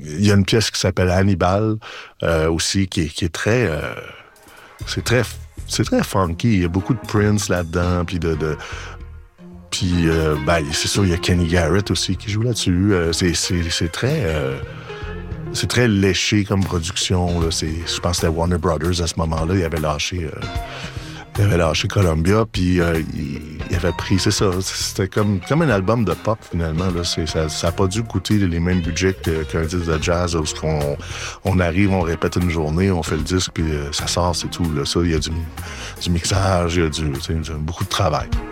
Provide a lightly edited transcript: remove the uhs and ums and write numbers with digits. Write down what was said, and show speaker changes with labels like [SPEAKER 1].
[SPEAKER 1] il y a une pièce qui s'appelle Hannibal aussi, qui est très... c'est très funky. Il y a beaucoup de Prince là-dedans, puis Puis, c'est sûr, il y a Kenny Garrett aussi qui joue là-dessus. C'est très léché comme production. Là. Je pense que c'était Warner Brothers à ce moment-là. Il avait lâché Columbia, puis il avait pris... C'est ça, c'était comme un album de pop, finalement. Là. Ça n'a pas dû coûter les mêmes budgets qu'un disque de jazz, où on arrive, on répète une journée, on fait le disque, puis ça sort, c'est tout. Là. Ça, il y a du mixage, il y a beaucoup de travail.